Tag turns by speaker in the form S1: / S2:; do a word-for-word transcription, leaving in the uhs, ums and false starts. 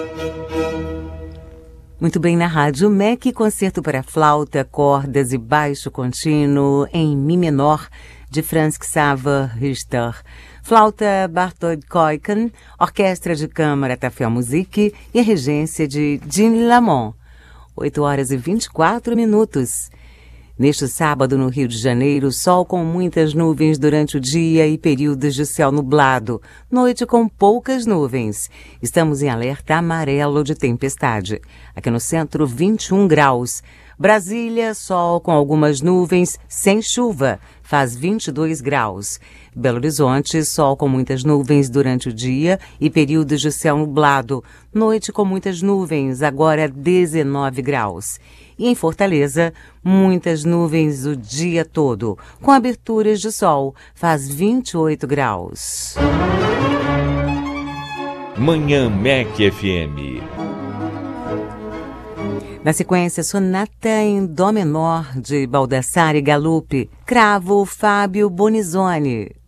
S1: Muito bem, na Rádio M E C, concerto para flauta, cordas e baixo contínuo em Mi menor, de Franz Xaver Richter. Flauta Barthold Koiken, orquestra de câmara Tafel Musik e a regência de Jean Lamont. oito horas e vinte e quatro minutos. Neste sábado, no Rio de Janeiro, sol com muitas nuvens durante o dia e períodos de céu nublado. Noite com poucas nuvens. Estamos em alerta amarelo de tempestade. Aqui no centro, vinte e um graus. Brasília, sol com algumas nuvens, sem chuva. Faz vinte e dois graus. Belo Horizonte, sol com muitas nuvens durante o dia e períodos de céu nublado. Noite com muitas nuvens, agora dezenove graus. E em Fortaleza, muitas nuvens o dia todo, com aberturas de sol, faz vinte e oito graus.
S2: Manhã M E C F M.
S1: Na sequência, sonata em dó menor de Baldassare Galuppi, Cravo Fábio Bonizoni.